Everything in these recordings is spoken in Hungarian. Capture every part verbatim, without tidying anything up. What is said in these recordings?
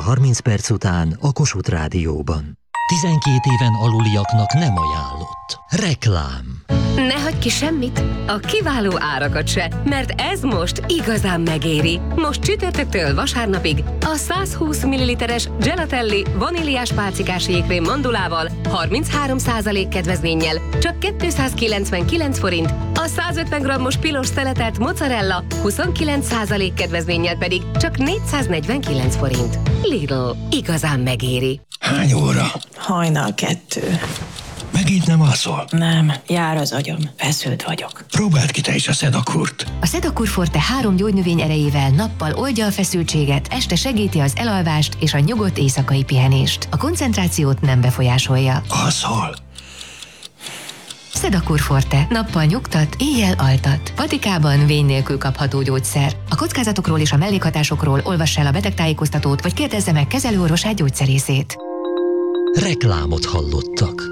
harminc perc után a Kossuth Rádióban. tizenkét éven aluliaknak nem ajánlott. Reklám. Ne hagyj ki semmit, a kiváló árakat se, mert ez most igazán megéri. Most csütörtöktől vasárnapig a száz húsz milliliteres Gelatelli vaníliás pálcikás jégkrém mandulával harminchárom százalék kedvezménnyel csak kétszázkilencvenkilenc forint, a száz ötven grammos pilos szeletelt mozzarella huszonkilenc százalék kedvezménnyel pedig csak négyszáznegyvenkilenc forint. Lidl, igazán megéri. Hány óra? Hajnal kettő. Megint nem alszol? Nem, jár az agyam, feszült vagyok. Próbáld ki te is a Sedakurt. A Sedakur Forte három gyógynövény erejével nappal oldja a feszültséget, este segíti az elalvást és a nyugodt éjszakai pihenést. A koncentrációt nem befolyásolja. Alszol? Sedakur Forte. Nappal nyugtat, éjjel altat. Patikában vény nélkül kapható gyógyszer. A kockázatokról és a mellékhatásokról olvass el a betegtájékoztatót, vagy kérdezze meg kezelőorvosát, gyógyszerészét. Reklámot hallottak.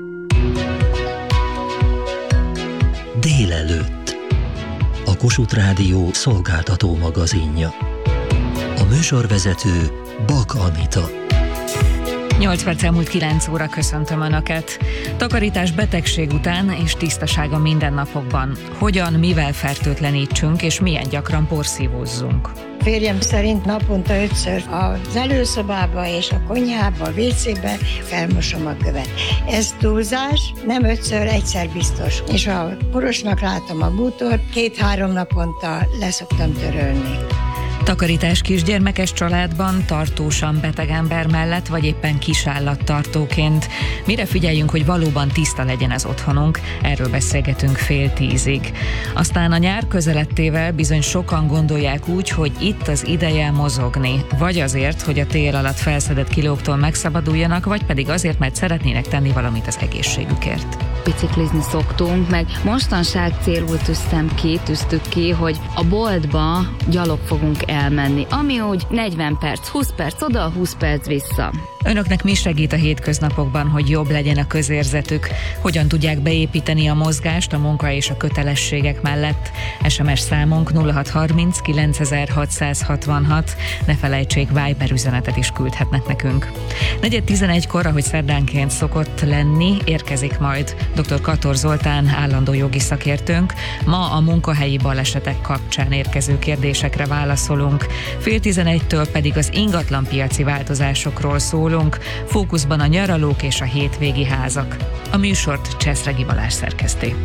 Délelőtt. A Kossuth Rádió szolgáltató magazinja. A műsorvezető Bak Anita. nyolc perc elmúlt kilenc óra, köszöntöm Önöket. Takarítás betegség után és tisztaság a mindennapokban. Hogyan, mivel fertőtlenítsünk és milyen gyakran porszívózzunk? Férjem szerint naponta ötször az előszobába és a konyhába, a vécébe felmosom a követ. Ez túlzás, nem ötször, egyszer biztos. És ha porosnak látom a bútort, két-három naponta leszoktam törölni. Takarítás kisgyermekes családban, tartósan beteg ember mellett, vagy éppen kisállattartóként. Mire figyeljünk, hogy valóban tiszta legyen az otthonunk? Erről beszélgetünk fél tízig. Aztán a nyár közelettével bizony sokan gondolják úgy, hogy itt az ideje mozogni. Vagy azért, hogy a tél alatt felszedett kilóktól megszabaduljanak, vagy pedig azért, mert szeretnének tenni valamit az egészségükért. Biciklizni szoktunk, meg mostanság célul tűztem ki, tűztük ki, hogy a boltba gyalog fogunk elmenni, ami úgy negyven perc, húsz perc oda, húsz perc vissza. Önöknek mi segít a hétköznapokban, hogy jobb legyen a közérzetük? Hogyan tudják beépíteni a mozgást a munka és a kötelességek mellett? es em es számunk nulla hat harminc kilencezerhatszázhatvanhat. Ne felejtsék, Viber üzenetet is küldhetnek nekünk. negyven tizenegykor, ahogy szerdánként szokott lenni, érkezik majd dr. Kator Zoltán, állandó jogi szakértőnk. Ma a munkahelyi balesetek kapcsán érkező kérdésekre válaszolunk. Fél tizenegytől pedig az ingatlanpiaci változásokról szól. Fókuszban a nyaralók és a hétvégi házak. A műsort Cseszregi Balázs szerkeszti.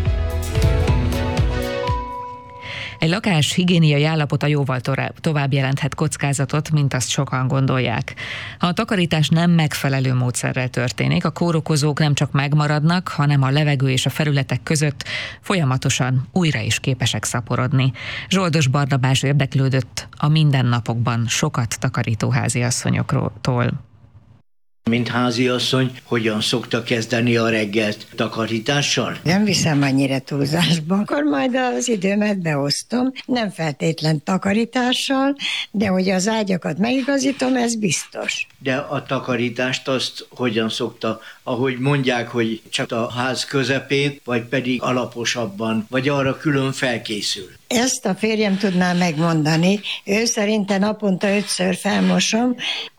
Egy lakás higiéniai állapota jóval tovább jelenthet kockázatot, mint azt sokan gondolják. Ha a takarítás nem megfelelő módszerrel történik, a kórokozók nem csak megmaradnak, hanem a levegő és a felületek között folyamatosan újra is képesek szaporodni. Zsoldos Barnabás érdeklődött a mindennapokban sokat takarító háziasszonyoktól. Mint háziasszony, hogyan szokta kezdeni a reggelt? Takarítással? Nem viszem annyira túlzásba, akkor majd az időmet beosztom, nem feltétlen takarítással, de hogy az ágyakat megigazítom, ez biztos. De a takarítást azt hogyan szokta, ahogy mondják, hogy csak a ház közepén, vagy pedig alaposabban, vagy arra külön felkészül? Ezt a férjem tudná megmondani. Ő szerinte naponta ötször felmosom,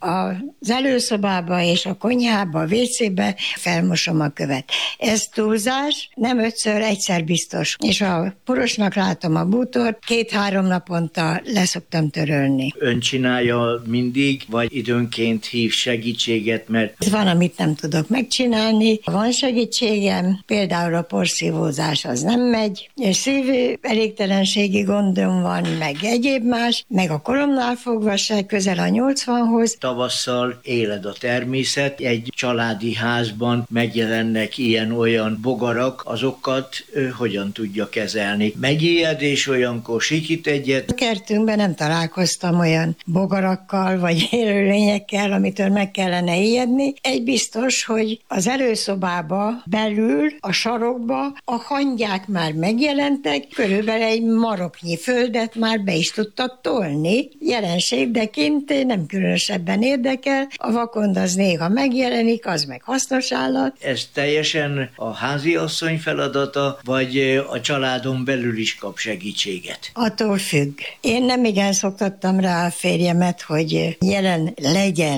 az előszobába és a konyhába, a vécébe felmosom a követ. Ez túlzás, nem ötször, egyszer biztos. És ha porosnak látom a bútort, két-három naponta leszoktam törölni. Ön csinálja mindig, vagy időnként hív segítséget, mert... Van, amit nem tudok megcsinálni. Van segítségem, például a porszívózás az nem megy, és szívű elégtelenségi gondom van, meg egyéb más, meg a koromnál fogva se közel a nyolcvanhoz. Tavasszal éled a természet, egy családi házban megjelennek ilyen-olyan bogarak, azokat ő hogyan tudja kezelni? Megijed és olyankor sikít egyet? A kertünkben nem találkoztam olyan bogarakkal vagy élőlényekkel, amitől meg kellene ijedni. Egy biztos, hogy az előszobába belül, a sarokba a hangyák már megjelentek, körülbelül egy maroknyi földet már be is tudtak tolni. Jelenség, de kint nem különösebben érdekel. A vakond az néha megjelenik, az meg hasznos állat. Ez teljesen a háziasszony feladata, vagy a családon belül is kap segítséget? Attól függ. Én nem igen szoktattam rá a férjemet, hogy jelen legyen